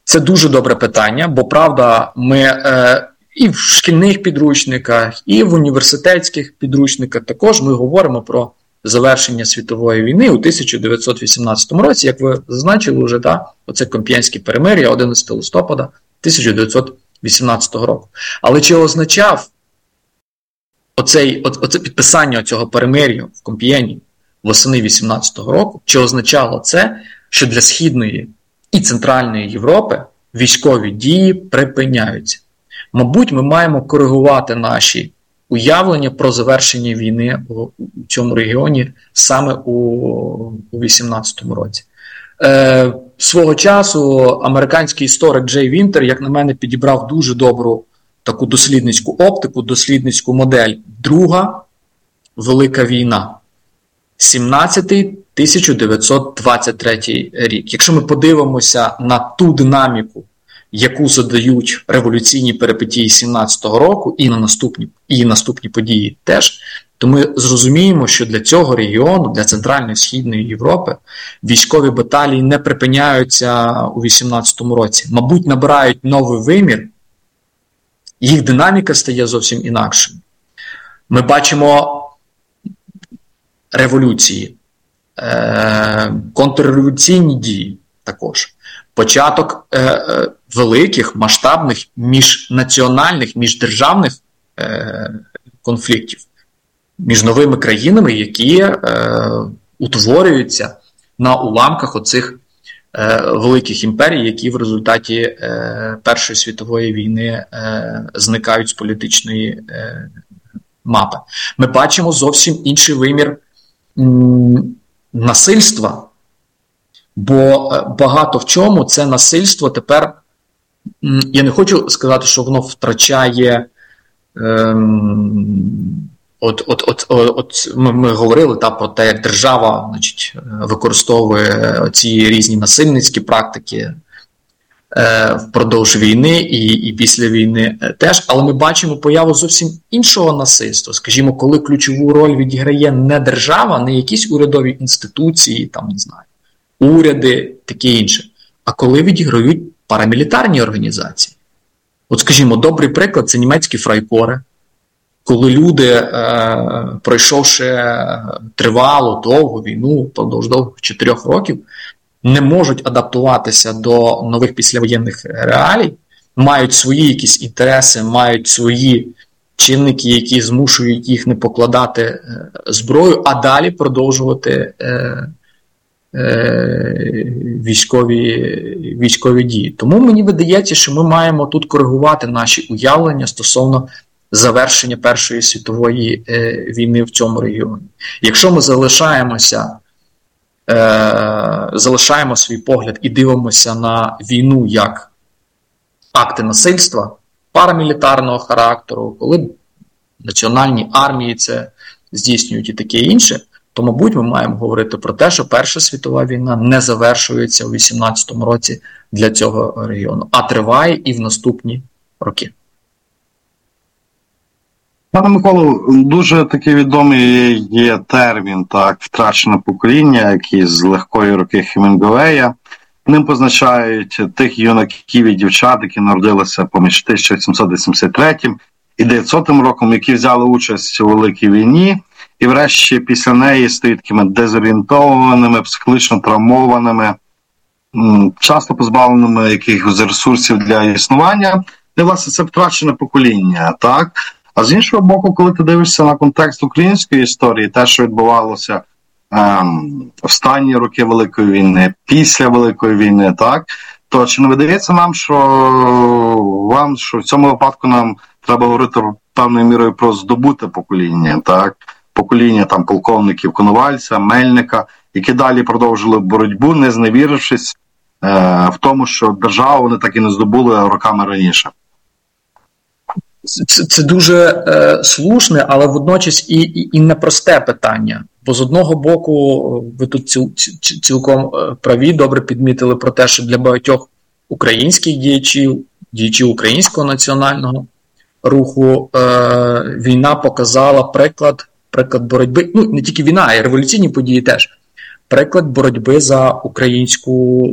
Це дуже добре питання, бо, правда, ми і в шкільних підручниках, і в університетських підручниках також ми говоримо про завершення світової війни у 1918 році, як ви зазначили вже, оце Комп'єнське перемир'я 11 листопада 1918 року. Але чи означав оце підписання цього перемир'я в Комп'єні восени 18-го року, чи означало це, що для Східної і Центральної Європи військові дії припиняються? Мабуть, ми маємо коригувати наші уявлення про завершення війни у цьому регіоні саме у 18-му році. Свого часу американський історик Джей Вінтер, як на мене, підібрав дуже добру таку дослідницьку оптику, дослідницьку модель. Друга Велика війна. 17-1923 рік. Якщо ми подивимося на ту динаміку, яку задають революційні перипетії 17-го року і наступні події теж, то ми зрозуміємо, що для цього регіону, для Центральної Східної Європи, військові баталії не припиняються у 18-му році. Мабуть, набирають новий вимір, їх динаміка стає зовсім інакшою. Ми бачимо революції, контрреволюційні дії також. Початок великих, масштабних, міжнаціональних, міждержавних конфліктів між новими країнами, які утворюються на уламках оцих великих імперій, які в результаті Першої світової війни зникають з політичної мапи. Ми бачимо зовсім інший вимір насильства, бо багато в чому це насильство тепер, я не хочу сказати, що воно втрачає, ми говорили про те, як держава, значить, використовує ці різні насильницькі практики впродовж війни і після війни теж, але ми бачимо появу зовсім іншого насильства. Скажімо, коли ключову роль відіграє не держава, не якісь урядові інституції, там, не знаю, уряди, таке інше, а коли відіграють парамілітарні організації. От, скажімо, добрий приклад – це німецькі фрайкори, коли люди, пройшовши тривалу, довгу війну, впродовж довгих 4 років, не можуть адаптуватися до нових післявоєнних реалій, мають свої якісь інтереси, мають свої чинники, які змушують їх не покладати зброю, а далі продовжувати військові дії. Тому мені видається, що ми маємо тут коригувати наші уявлення стосовно завершення Першої світової війни в цьому регіоні. Якщо ми залишаємо свій погляд і дивимося на війну як акти насильства, парамілітарного характеру, коли національні армії це здійснюють і таке інше, то, мабуть, ми маємо говорити про те, що Перша світова війна не завершується у 18-му році для цього регіону, а триває і в наступні роки. Пане Миколо, дуже такий відомий є термін, втрачене покоління, який з легкої руки Хемінгуея. Ним позначають тих юнаків і дівчат, які народилися поміж 1783 і 900 роком, які взяли участь у Великій війні, і врешті після неї стають такими дезорієнтованими, психологічно травмованими, часто позбавленими якихось ресурсів для існування. І, власне, це втрачене покоління, так? А з іншого боку, коли ти дивишся на контекст української історії, те, що відбувалося в останні роки Великої війни, після Великої війни, так, то чи не видається нам, що в цьому випадку нам треба говорити певною мірою про здобуте покоління, так? Покоління полковників Коновальця, Мельника, які далі продовжили боротьбу, не зневірившись в тому, що державу вони так і не здобули роками раніше. Це дуже слушне, але водночас і непросте питання. Бо з одного боку, ви тут цілком праві, добре підмітили про те, що для багатьох українських діячів українського національного руху, війна показала приклад боротьби, не тільки війна, а й революційні події теж, приклад боротьби за українську